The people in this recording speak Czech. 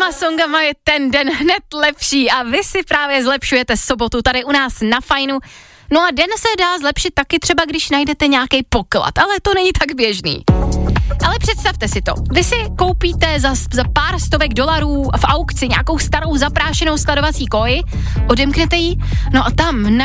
těma songama je ten den hned lepší a vy si právě zlepšujete sobotu tady u nás na Fajnu. No a den se dá zlepšit taky třeba, když najdete nějaký poklad, ale to není tak běžný. Ale představte si to, vy si koupíte za pár stovek dolarů v aukci nějakou starou zaprášenou skladovací koji, odemknete ji, no a tam